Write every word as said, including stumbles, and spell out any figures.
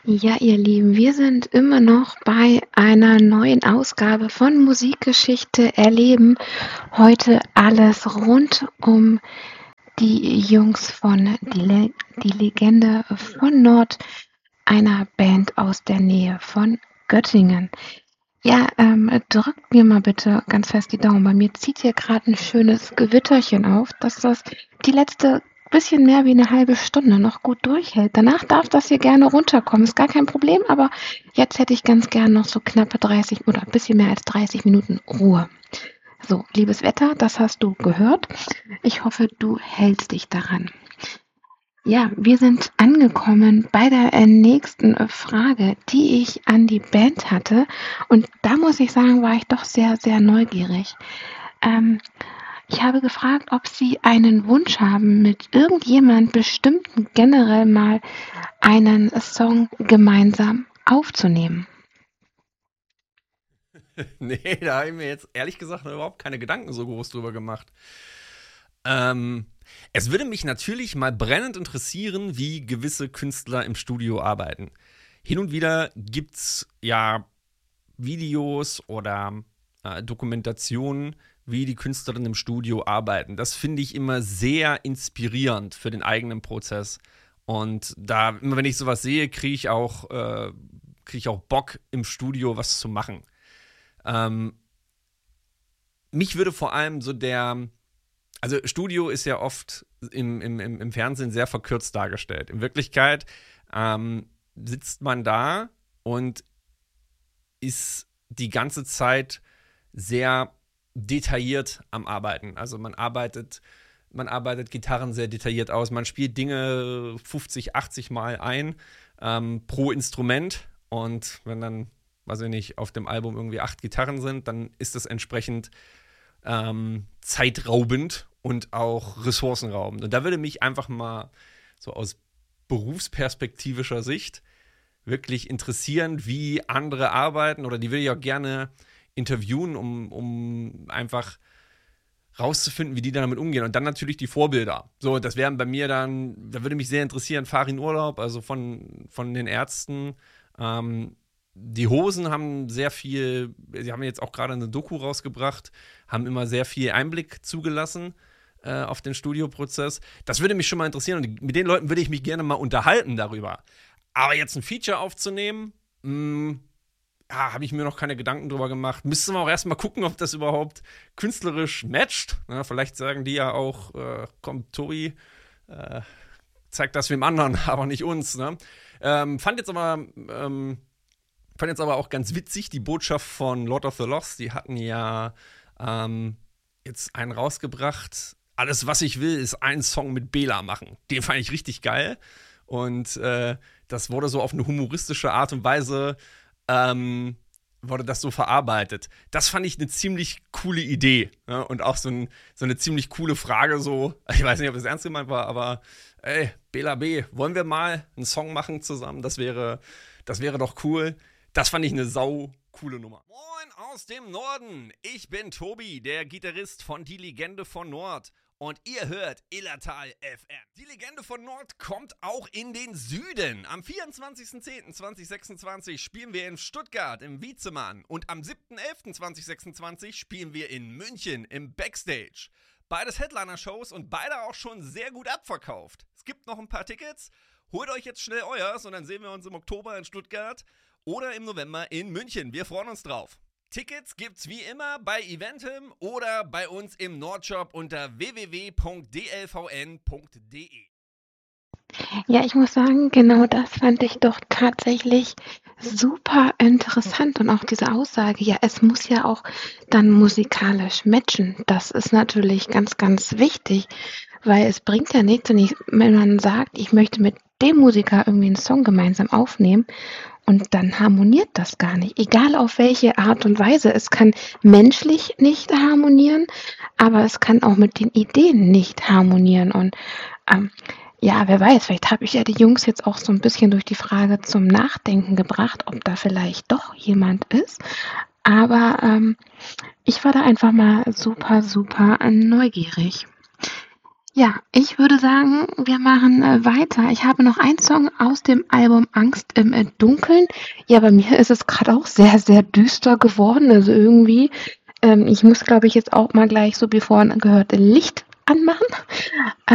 Ja, ihr Lieben, wir sind immer noch bei einer neuen Ausgabe von Musikgeschichte erleben. Heute alles rund um die Jungs von die, Le die Legende von Nord, einer Band aus der Nähe von Göttingen. Ja, ähm, drückt mir mal bitte ganz fest die Daumen. Bei mir zieht hier gerade ein schönes Gewitterchen auf, dass das die letzte bisschen mehr wie eine halbe Stunde noch gut durchhält. Danach darf das hier gerne runterkommen, ist gar kein Problem, aber jetzt hätte ich ganz gern noch so knappe dreißig oder ein bisschen mehr als dreißig Minuten Ruhe. So, liebes Wetter, das hast du gehört. Ich hoffe, du hältst dich daran. Ja, wir sind angekommen bei der äh, nächsten äh, Frage, die ich an die Band hatte. Und da muss ich sagen, war ich doch sehr, sehr neugierig. Ähm, ich habe gefragt, ob Sie einen Wunsch haben, mit irgendjemand bestimmten generell mal einen Song gemeinsam aufzunehmen. Nee, da habe ich mir jetzt ehrlich gesagt noch überhaupt keine Gedanken so groß drüber gemacht. Ähm, Es würde mich natürlich mal brennend interessieren, wie gewisse Künstler im Studio arbeiten. Hin und wieder gibt's ja Videos oder äh, Dokumentationen, wie die Künstlerinnen im Studio arbeiten. Das finde ich immer sehr inspirierend für den eigenen Prozess. Und da, immer wenn ich sowas sehe, kriege ich auch, äh, kriege ich auch Bock, im Studio was zu machen. Ähm, Mich würde vor allem so der, also Studio ist ja oft im, im, im Fernsehen sehr verkürzt dargestellt. In Wirklichkeit ähm, sitzt man da und ist die ganze Zeit sehr detailliert am Arbeiten. Also man arbeitet, man arbeitet Gitarren sehr detailliert aus, man spielt Dinge fünfzig, achtzig Mal ein ähm, pro Instrument, und wenn dann, weiß ich nicht, auf dem Album irgendwie acht Gitarren sind, dann ist das entsprechend ähm, zeitraubend und auch ressourcenraubend. Und da würde mich einfach mal so aus berufsperspektivischer Sicht wirklich interessieren, wie andere arbeiten, oder die will ich auch gerne interviewen, um, um einfach rauszufinden, wie die damit umgehen. Und dann natürlich die Vorbilder. So, das wären bei mir dann, da würde mich sehr interessieren, Farin Urlaub, also von, von den Ärzten. Ähm, Die Hosen haben sehr viel, sie haben jetzt auch gerade eine Doku rausgebracht, haben immer sehr viel Einblick zugelassen äh, auf den Studioprozess. Das würde mich schon mal interessieren, und mit den Leuten würde ich mich gerne mal unterhalten darüber. Aber jetzt ein Feature aufzunehmen, mh, ja, habe ich mir noch keine Gedanken drüber gemacht. Müssen wir auch erstmal gucken, ob das überhaupt künstlerisch matcht. Ja, vielleicht sagen die ja auch, äh, komm, Tobi, äh, zeig das wem anderen, aber nicht uns. Ne? Ähm, fand jetzt aber, ähm, fand jetzt aber auch ganz witzig die Botschaft von Lord of the Lost. Die hatten ja ähm, jetzt einen rausgebracht. Alles, was ich will, ist einen Song mit Bela machen. Den fand ich richtig geil. Und äh, das wurde so auf eine humoristische Art und Weise ähm, wurde das so verarbeitet. Das fand ich eine ziemlich coole Idee. Ja? Und auch so, ein, so eine ziemlich coole Frage, so, ich weiß nicht, ob es ernst gemeint war, aber ey, Bela B., wollen wir mal einen Song machen zusammen? Das wäre, das wäre doch cool. Das fand ich eine sau coole Nummer. Moin aus dem Norden. Ich bin Tobi, der Gitarrist von Die Legende von Nord. Und ihr hört Illertal F M. Die Legende von Nord kommt auch in den Süden. Am vierundzwanzigsten zehnten zweitausendsechsundzwanzig spielen wir in Stuttgart im Wiezemann. Und am siebten elften zweitausendsechsundzwanzig spielen wir in München im Backstage. Beides Headliner-Shows und beide auch schon sehr gut abverkauft. Es gibt noch ein paar Tickets. Holt euch jetzt schnell euers und dann sehen wir uns im Oktober in Stuttgart oder im November in München. Wir freuen uns drauf. Tickets gibt's wie immer bei Eventim oder bei uns im Nordshop unter w w w punkt d l v n punkt d e. Ja, ich muss sagen, genau das fand ich doch tatsächlich super interessant und auch diese Aussage, ja, es muss ja auch dann musikalisch matchen. Das ist natürlich ganz, ganz wichtig, weil es bringt ja nichts, wenn ich wenn man sagt, ich möchte mit dem Musiker irgendwie einen Song gemeinsam aufnehmen und dann harmoniert das gar nicht, egal auf welche Art und Weise. Es kann menschlich nicht harmonieren, aber es kann auch mit den Ideen nicht harmonieren und, ähm, ja, wer weiß, vielleicht habe ich ja die Jungs jetzt auch so ein bisschen durch die Frage zum Nachdenken gebracht, ob da vielleicht doch jemand ist. Aber, ähm, ich war da einfach mal super, super neugierig. Ja, ich würde sagen, wir machen, äh, weiter. Ich habe noch einen Song aus dem Album „Angst im, äh, Dunkeln“. Ja, bei mir ist es grad auch sehr, sehr düster geworden. Also, irgendwie ähm, ich muss, glaube ich, jetzt auch mal gleich so wie vorhin gehört, Licht anmachen.